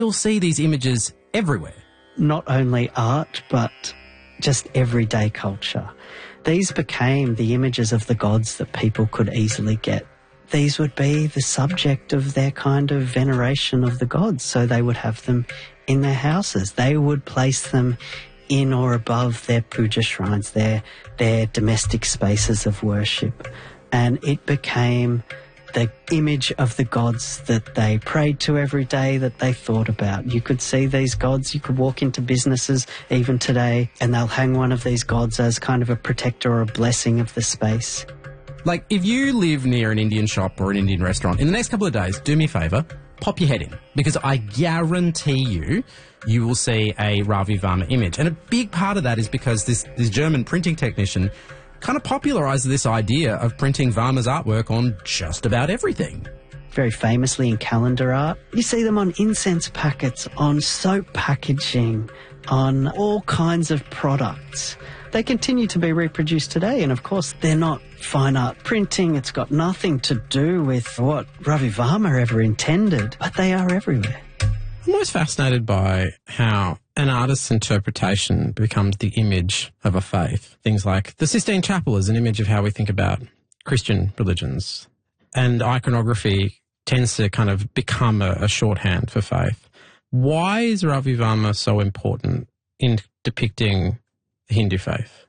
You'll see these images everywhere. Not only art, but just everyday culture. These became the images of the gods that people could easily get. These would be the subject of their kind of veneration of the gods, so they would have them in their houses. They would place them in or above their puja shrines, their domestic spaces of worship. And it became the image of the gods that they prayed to every day, that they thought about. You could see these gods, you could walk into businesses even today, and they'll hang one of these gods as kind of a protector or a blessing of the space. Like, if you live near an Indian shop or an Indian restaurant, in the next couple of days, do me a favour, pop your head in, because I guarantee you will see a Ravi Varma image. And a big part of that is because this German printing technician kind of popularised this idea of printing Varma's artwork on just about everything. Very famously in calendar art. You see them on incense packets, on soap packaging, on all kinds of products. They continue to be reproduced today, and of course they're not fine art printing. It's got nothing to do with what Ravi Varma ever intended, but they are everywhere. I'm always fascinated by how an artist's interpretation becomes the image of a faith. Things like the Sistine Chapel is an image of how we think about Christian religions, and iconography tends to kind of become a shorthand for faith. Why is Ravi Varma so important in depicting the Hindu faith?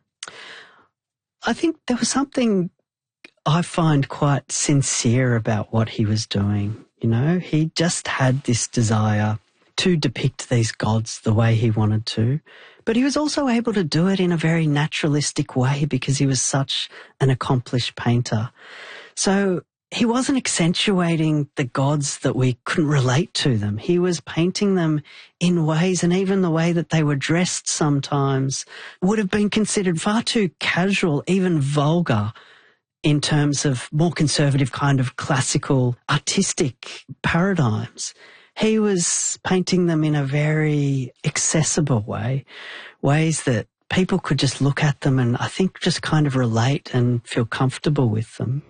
I think there was something I find quite sincere about what he was doing. You know, he just had this desire to depict these gods the way he wanted to, but he was also able to do it in a very naturalistic way because he was such an accomplished painter. So he wasn't accentuating the gods that we couldn't relate to them. He was painting them in ways, and even the way that they were dressed sometimes would have been considered far too casual, even vulgar, in terms of more conservative kind of classical artistic paradigms. He was painting them in a very accessible way, ways that people could just look at them and I think just kind of relate and feel comfortable with them.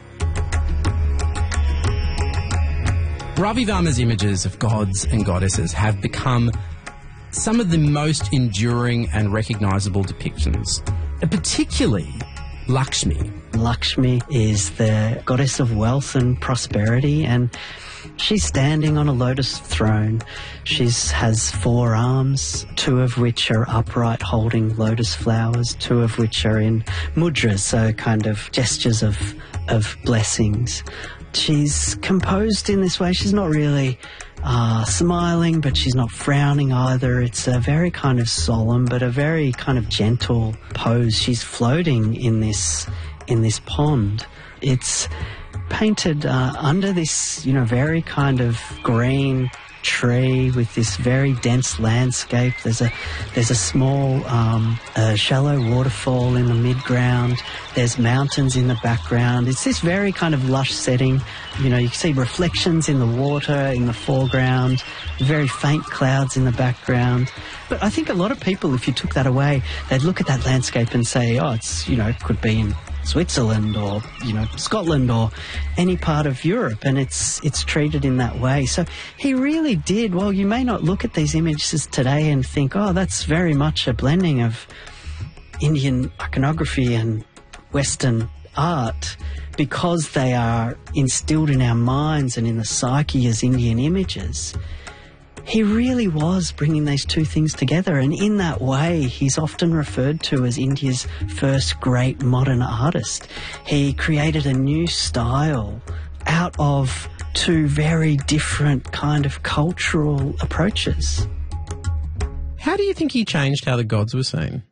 Ravi Varma's images of gods and goddesses have become some of the most enduring and recognisable depictions, particularly Lakshmi. Lakshmi is the goddess of wealth and prosperity, and she's standing on a lotus throne. She has 4 arms, 2 of which are upright holding lotus flowers, 2 of which are in mudras, so kind of gestures of blessings. She's composed in this way. She's not really smiling, but she's not frowning either. It's a very kind of solemn, but a very kind of gentle pose. She's floating in this pond. It's painted under this, very kind of green tree with this very dense landscape. There's a small, shallow waterfall in the midground. There's mountains in the background. It's this very kind of lush setting. You can see reflections in the water in the foreground, very faint clouds in the background. But I think a lot of people, if you took that away, they'd look at that landscape and say, oh, it's, it could be in Switzerland or, Scotland or any part of Europe, and it's treated in that way. So he really did. Well, you may not look at these images today and think, oh, that's very much a blending of Indian iconography and Western art, because they are instilled in our minds and in the psyche as Indian images. He really was bringing these two things together, and in that way he's often referred to as India's first great modern artist. He created a new style out of 2 very different kind of cultural approaches. How do you think he changed how the gods were seen?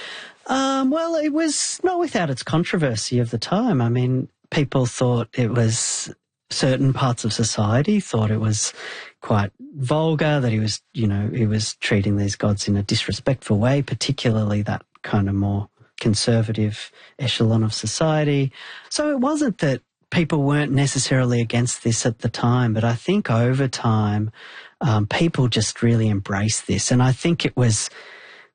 Well, it was not without its controversy of the time. I mean, people thought it was, certain parts of society thought it was quite vulgar, that he was treating these gods in a disrespectful way, particularly that kind of more conservative echelon of society. So it wasn't that people weren't necessarily against this at the time, but I think over time people just really embraced this. And I think it was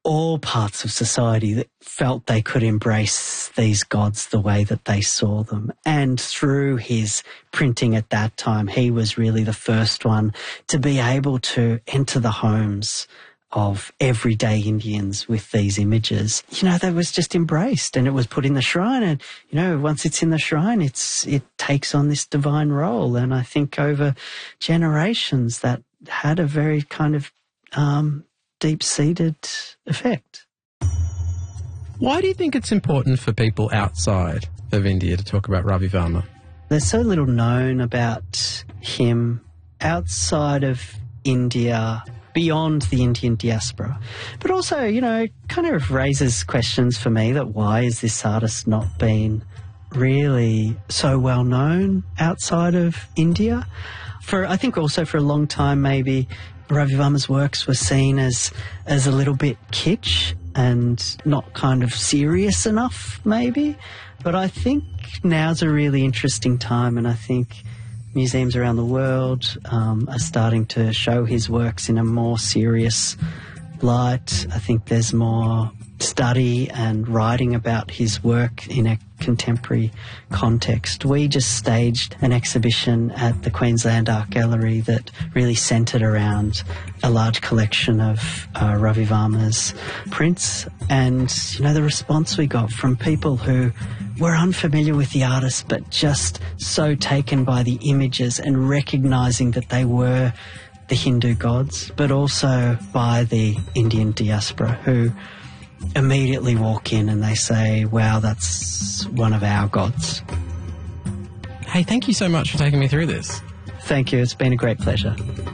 all parts of society that felt they could embrace these gods the way that they saw them. And through his printing at that time, he was really the first one to be able to enter the homes of everyday Indians with these images. That was just embraced, and it was put in the shrine. And, once it's in the shrine, it takes on this divine role. And I think over generations that had a very kind of deep-seated effect. Why do you think it's important for people outside of India to talk about Ravi Varma? There's so little known about him outside of India, beyond the Indian diaspora. But also, kind of raises questions for me that why is this artist not been really so well known outside of India? I think also for a long time maybe Ravi Varma's works were seen as a little bit kitsch and not kind of serious enough, maybe. But I think now's a really interesting time, and I think museums around the world are starting to show his works in a more serious light. I think there's more study and writing about his work in a contemporary context. We just staged an exhibition at the Queensland Art Gallery that really centred around a large collection of Ravi Varma's prints, and the response we got from people who were unfamiliar with the artist but just so taken by the images and recognising that they were the Hindu gods, but also by the Indian diaspora who immediately walk in and they say, wow, that's one of our gods. Hey, thank you so much for taking me through this. Thank you. It's been a great pleasure.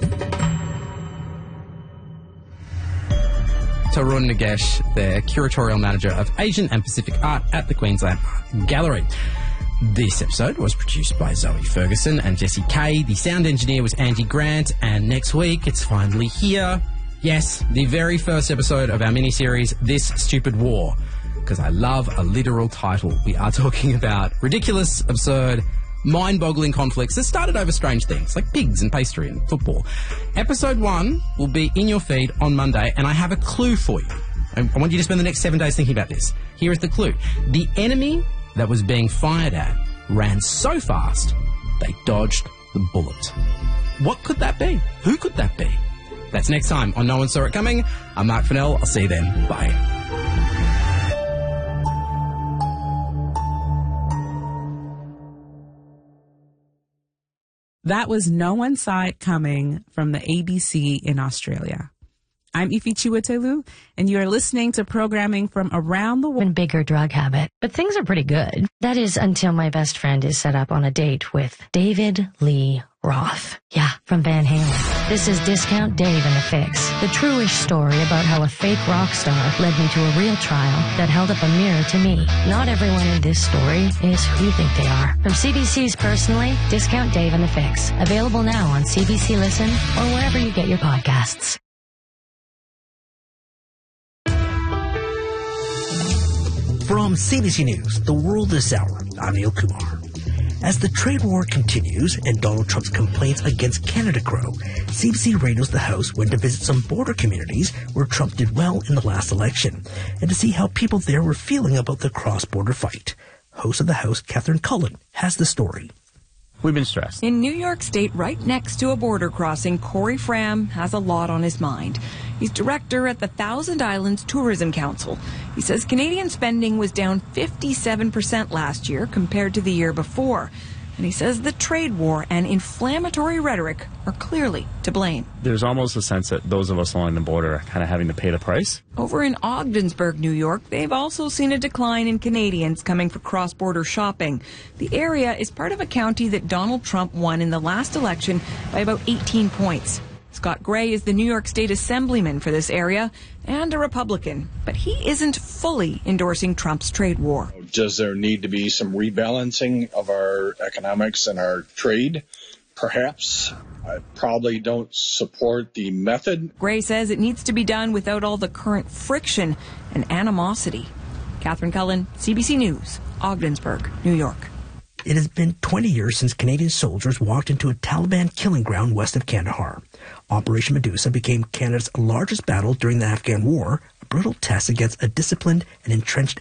Tarun Nagesh, the curatorial manager of Asian and Pacific Art at the Queensland Art Gallery. This episode was produced by Zoe Ferguson and Jessie Kay. The sound engineer was Andy Grant, and next week it's finally here. Yes, the very first episode of our mini-series, This Stupid War, because I love a literal title. We are talking about ridiculous, absurd, mind-boggling conflicts that started over strange things, like pigs and pastry and football. Episode 1 will be in your feed on Monday, and I have a clue for you. I want you to spend the next 7 days thinking about this. Here is the clue. The enemy that was being fired at ran so fast, they dodged the bullet. What could that be? Who could that be? That's next time on No One Saw It Coming. I'm Mark Fennell. I'll see you then. Bye. That was No One Saw It Coming from the ABC in Australia. I'm Ifi Chiwetelu, and you are listening to programming from around the world. Bigger drug habit, but things are pretty good. That is until my best friend is set up on a date with David Lee Roth. Yeah, from Van Halen. This is Discount Dave and the Fix, the true-ish story about how a fake rock star led me to a real trial that held up a mirror to me. Not everyone in this story is who you think they are. From CBC's Personally, Discount Dave and the Fix. Available now on CBC Listen or wherever you get your podcasts. From CBC News, The World This Hour, I'm Neil Kumar. As the trade war continues and Donald Trump's complaints against Canada grow, CBC Radio's The House went to visit some border communities where Trump did well in the last election, and to see how people there were feeling about the cross-border fight. Host of The House, Catherine Cullen, has the story. We've been stressed. In New York State, right next to a border crossing, Corey Fram has a lot on his mind. He's director at the Thousand Islands Tourism Council. He says Canadian spending was down 57% last year compared to the year before. And he says the trade war and inflammatory rhetoric are clearly to blame. There's almost a sense that those of us along the border are kind of having to pay the price. Over in Ogdensburg, New York, they've also seen a decline in Canadians coming for cross-border shopping. The area is part of a county that Donald Trump won in the last election by about 18 points. Scott Gray is the New York State Assemblyman for this area and a Republican, but he isn't fully endorsing Trump's trade war. Does there need to be some rebalancing of our economics and our trade? Perhaps. I probably don't support the method. Gray says it needs to be done without all the current friction and animosity. Catherine Cullen, CBC News, Ogdensburg, New York. It has been 20 years since Canadian soldiers walked into a Taliban killing ground west of Kandahar. Operation Medusa became Canada's largest battle during the Afghan War, a brutal test against a disciplined and entrenched